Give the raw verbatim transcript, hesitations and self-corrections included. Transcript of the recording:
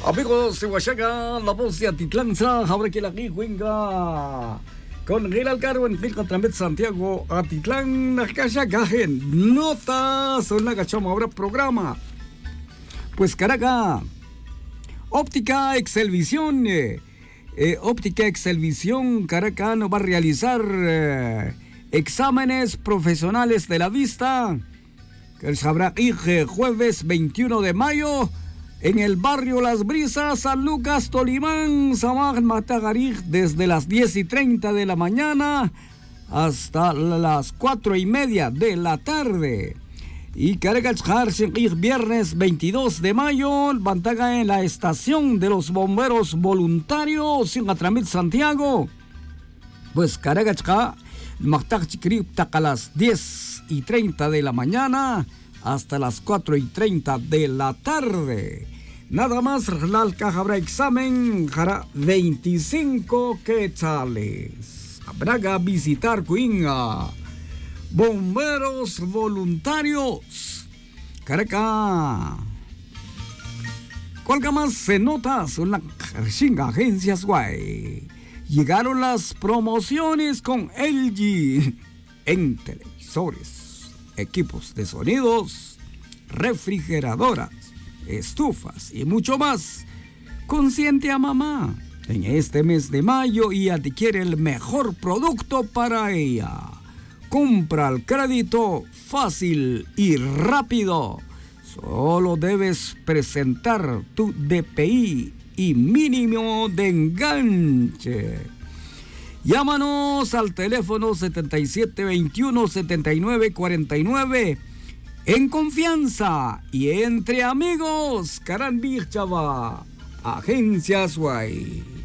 Amigos de Huachaca, la voz de Atitlán, ahora que la Huinga. Con Gil Alcaro en Gil Contramet Santiago, Atitlán, Nacachacajen. Notas, son la cachama, ahora programa. Pues Caracas, Óptica Excelvisión. Eh, eh, Óptica Excelvisión, Caracas nos va a realizar eh, exámenes profesionales de la vista. Que sabrá ir jueves veintiuno de mayo. En el barrio Las Brisas, San Lucas, Tolimán, Samaj, Matagarij, desde las diez y treinta de la mañana hasta las cuatro y media de la tarde. Y Caracas, viernes veintidós de mayo, Bantaga en la estación de los bomberos voluntarios, en Atramit, Santiago. Pues Caracas, a las diez y treinta de la mañana hasta las cuatro y treinta de la tarde. Nada más, la habrá examen, hará veinticinco quetzales. Habrá que visitar Cuinga. Bomberos voluntarios. Caracas. Cualca más se nota, son las agencias guay. Llegaron las promociones con L G en televisores, equipos de sonidos, refrigeradoras, estufas y mucho más. Consiente a mamá en este mes de mayo y adquiere el mejor producto para ella. Compra al crédito fácil y rápido. Solo debes presentar tu D P I y mínimo de enganche. Llámanos al teléfono setenta y siete veintiuno setenta y nueve cuarenta y nueve en confianza y entre amigos. Carambir Chava, Agencias Guay.